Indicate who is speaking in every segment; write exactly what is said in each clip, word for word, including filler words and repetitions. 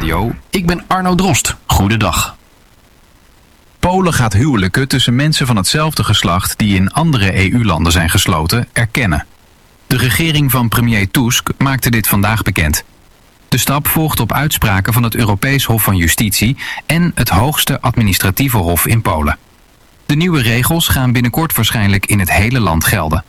Speaker 1: Radio. Ik ben Arno Drost. Goedendag. Polen gaat huwelijken tussen mensen van hetzelfde geslacht die in andere E U-landen zijn gesloten erkennen. De regering van premier Tusk maakte dit vandaag bekend. De stap volgt op uitspraken van het Europees Hof van Justitie en het hoogste administratieve hof in Polen. De nieuwe regels gaan binnenkort waarschijnlijk in het hele land gelden.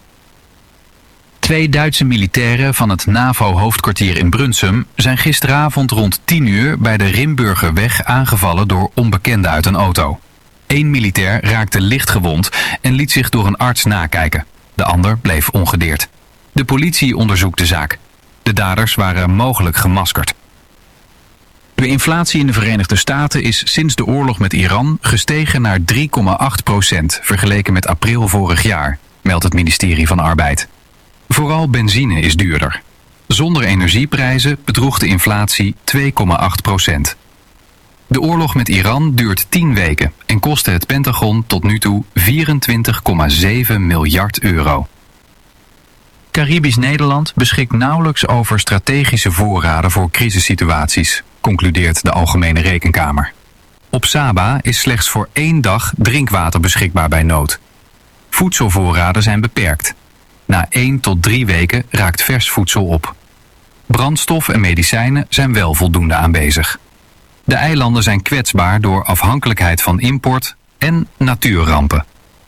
Speaker 1: Twee Duitse militairen van het NAVO-hoofdkwartier in Brunsum zijn gisteravond rond tien uur bij de Rimburgerweg aangevallen door onbekenden uit een auto. Eén militair raakte licht gewond en liet zich door een arts nakijken. De ander bleef ongedeerd. De politie onderzoekt de zaak. De daders waren mogelijk gemaskerd. De inflatie in de Verenigde Staten is sinds de oorlog met Iran gestegen naar drie komma acht procent, vergeleken met april vorig jaar, meldt het ministerie van Arbeid. Vooral benzine is duurder. Zonder energieprijzen bedroeg de inflatie twee komma acht procent. De oorlog met Iran duurt tien weken en kostte het Pentagon tot nu toe vierentwintig komma zeven miljard euro. Caribisch Nederland beschikt nauwelijks over strategische voorraden voor crisissituaties, concludeert de Algemene Rekenkamer. Op Saba is slechts voor één dag drinkwater beschikbaar bij nood. Voedselvoorraden zijn beperkt. Na één tot drie weken raakt vers voedsel op. Brandstof en medicijnen zijn wel voldoende aanwezig. De eilanden zijn kwetsbaar door afhankelijkheid van import en natuurrampen.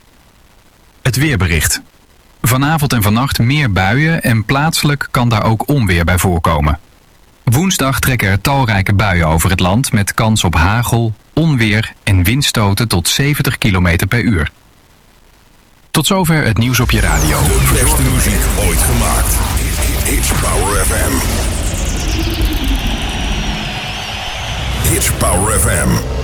Speaker 1: Het weerbericht. Vanavond en vannacht meer buien en plaatselijk kan daar ook onweer bij voorkomen. Woensdag trekken er talrijke buien over het land met kans op hagel, onweer en windstoten tot zeventig kilometer per uur. Tot zover het nieuws op je radio.
Speaker 2: De beste muziek ooit gemaakt. Hits Power F M. Hits Power F M.